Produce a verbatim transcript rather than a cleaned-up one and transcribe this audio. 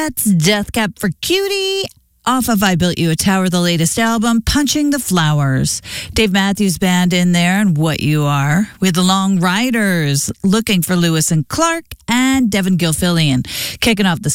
That's Death Cab for Cutie off of I Built You a Tower, the latest album, Punching the Flowers. Dave Matthews Band in there and What You Are. With the Long Riders, Looking for Lewis and Clark, and Devin Gilfillian kicking off the